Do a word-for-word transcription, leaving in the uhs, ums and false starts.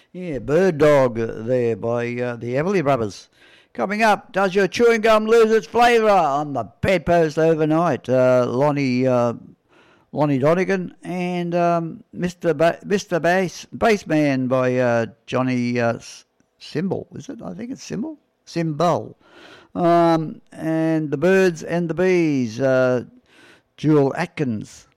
Yeah, Bird Dog there by uh, the Everly Brothers. Coming up, does your chewing gum lose its flavour on the bedpost overnight? Uh, Lonnie uh, Lonnie Donegan and um, Mister Ba- Mister Bass Bassman by uh, Johnny uh, Symbol. Is it? I think it's Symbol. Symbol. Um, and the Birds and the Bees. Uh, Jewel Atkins.